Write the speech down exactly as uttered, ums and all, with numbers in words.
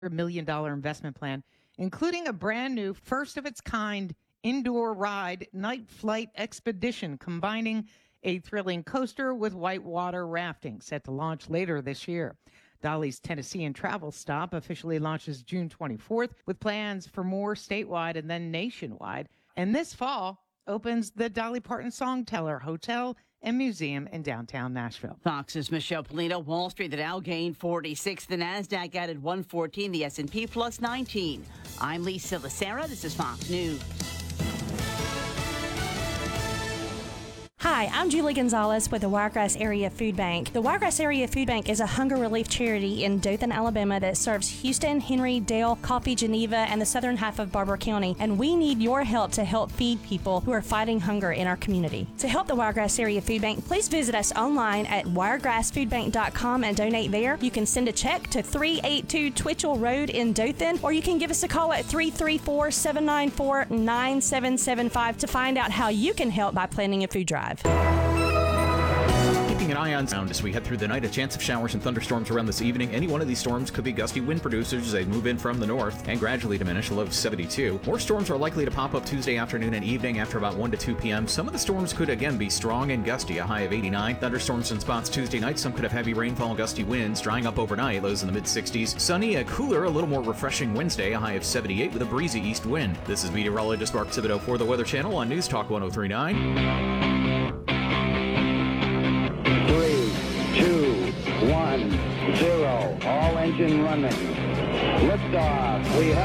million dollars investment plan, including a brand new, first of its kind indoor ride night flight expedition combining a thrilling coaster with whitewater rafting, set to launch later this year. Dolly's Tennessean travel stop officially launches June twenty-fourth with plans for more statewide and then nationwide. And this fall opens the Dolly Parton Songteller Hotel and Museum in downtown Nashville. Fox's Michelle Polino. Wall Street, the Dow gained forty-six. The Nasdaq added one fourteen. The S and P plus nineteen. I'm Lisa Lacera. This is Fox News. Hi, I'm Julie Gonzalez with the Wiregrass Area Food Bank. The Wiregrass Area Food Bank is a hunger relief charity in Dothan, Alabama that serves Houston, Henry, Dale, Coffee, Geneva, and the southern half of Barber County. And we need your help to help feed people who are fighting hunger in our community. To help the Wiregrass Area Food Bank, please visit us online at wiregrass food bank dot com and donate there. You can send a check to three eighty-two Twitchell Road in Dothan, or you can give us a call at three three four, seven nine four, nine seven seven five to find out how you can help by planning a food drive. Keeping an eye on sound as we head through the night, a chance of showers and thunderstorms around this evening. Any one of these storms could be gusty wind producers as they move in from the north and gradually diminish, a low of seventy-two. More storms are likely to pop up Tuesday afternoon and evening after about one to two p.m. Some of the storms could again be strong and gusty, a high of eighty-nine. Thunderstorms in spots Tuesday night. Some could have heavy rainfall, gusty winds, drying up overnight, lows in the mid-sixties. Sunny, a cooler, a little more refreshing Wednesday, a high of seventy-eight with a breezy east wind. This is meteorologist Mark Thibodeau for the Weather Channel on News Talk one oh three point nine. Two, one, zero. All engine running. Liftoff. We have